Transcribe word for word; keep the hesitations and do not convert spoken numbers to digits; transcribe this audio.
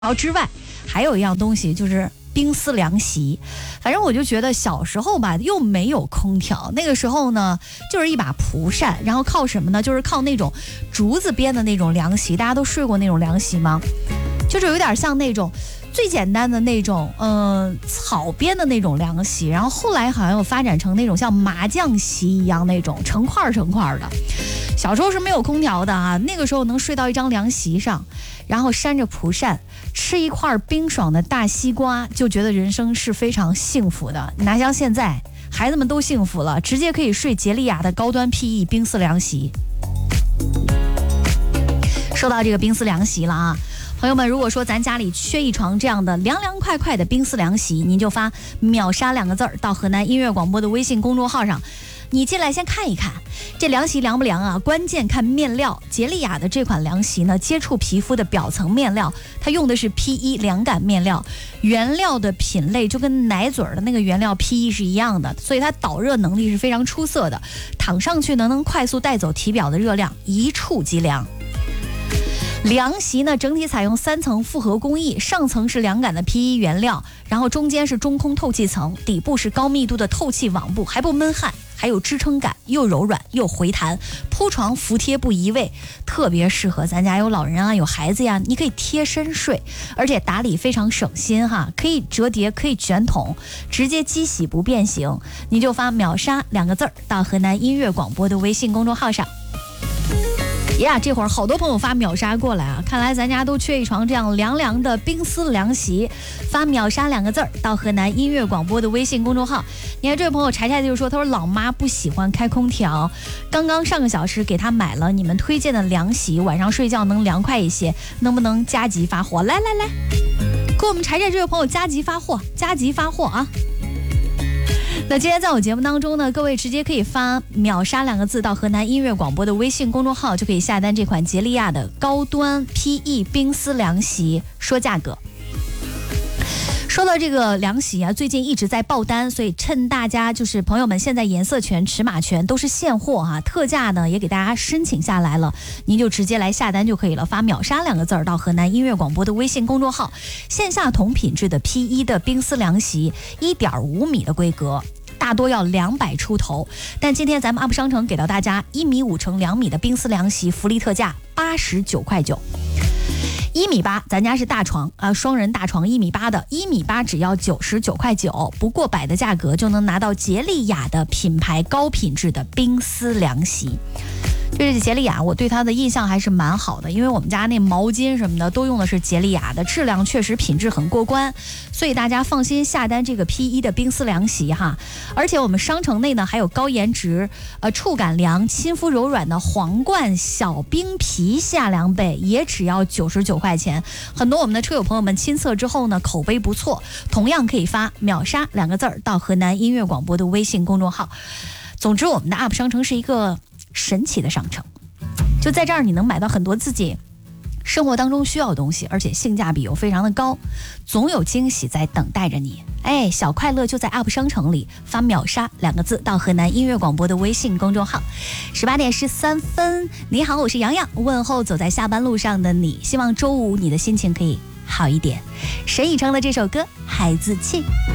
条之外，还有一样东西就是冰丝凉席。反正我就觉得小时候吧，又没有空调，那个时候呢，就是一把蒲扇，然后靠什么呢？就是靠那种竹子编的那种凉席。大家都睡过那种凉席吗？就是有点像那种最简单的那种，嗯、呃，草编的那种凉席。然后后来好像有发展成那种像麻将席一样那种成块成块的。小时候是没有空调的啊，那个时候能睡到一张凉席上，然后扇着蒲扇，吃一块冰爽的大西瓜，就觉得人生是非常幸福的。哪像现在，孩子们都幸福了，直接可以睡杰利亚的高端 P E 冰丝凉席。说到这个冰丝凉席了啊，朋友们，如果说咱家里缺一床这样的凉凉快快的冰丝凉席，您就发秒杀两个字儿到河南音乐广播的微信公众号上，你进来先看一看这凉席凉不凉啊？关键看面料。杰利亚的这款凉席呢，接触皮肤的表层面料，它用的是 P E 凉感面料，原料的品类就跟奶嘴的那个原料 P E 是一样的，所以它导热能力是非常出色的，躺上去呢能快速带走体表的热量，一触即凉。凉席呢，整体采用三层复合工艺，上层是凉感的 P E 原料，然后中间是中空透气层，底部是高密度的透气网布，还不闷汗，还有支撑感，又柔软又回弹，铺床服帖不移位，特别适合咱家有老人啊有孩子呀，你可以贴身睡，而且打理非常省心哈，可以折叠，可以卷筒，直接机洗不变形。你就发秒杀两个字儿到河南音乐广播的微信公众号上。呀、yeah, 这会儿好多朋友发秒杀过来啊，看来咱家都缺一床这样凉凉的冰丝凉席。发秒杀两个字儿到河南音乐广播的微信公众号。你看这位朋友柴柴就说，他说老妈不喜欢开空调，刚刚上个小时给他买了你们推荐的凉席，晚上睡觉能凉快一些，能不能加急发货？来来来，给我们柴柴这位朋友加急发货，加急发货啊！那今天在我节目当中呢，各位直接可以发秒杀两个字到河南音乐广播的微信公众号，就可以下单这款杰利亚的高端 P E 冰丝凉席。说价格，说到这个凉席啊，最近一直在爆单，所以趁大家就是朋友们现在颜色全尺码全都是现货哈、啊，特价呢也给大家申请下来了，您就直接来下单就可以了，发秒杀两个字儿到河南音乐广播的微信公众号。线下同品质的 P E 的冰丝凉席， 一点五米的规格，大多要两百出头，但今天咱们 U P 商城给到大家一米五乘两米的冰丝凉席，福利特价八十九块九。一米八，咱家是大床啊、呃，双人大床一米八的，一米八只要九十九块九，不过百的价格就能拿到杰利亚的品牌高品质的冰丝凉席。这是杰利亚，我对它的印象还是蛮好的，因为我们家那毛巾什么的都用的是杰利亚的，质量确实品质很过关，所以大家放心下单这个 P E 的冰丝凉席哈。而且我们商城内呢还有高颜值、呃触感凉、亲肤柔软的皇冠小冰皮夏凉被，也只要九十九块钱。很多我们的车友朋友们亲测之后呢，口碑不错，同样可以发秒杀两个字儿到河南音乐广播的微信公众号。总之，我们的 U P 商城是一个神奇的商城，就在这儿你能买到很多自己生活当中需要的东西，而且性价比又非常的高，总有惊喜在等待着你。哎，小快乐就在 U P 商城里，发秒杀两个字到河南音乐广播的微信公众号。十八点十三分，你好，我是洋洋，问候走在下班路上的你，希望周五你的心情可以好一点。沈以诚的这首歌《孩子气》。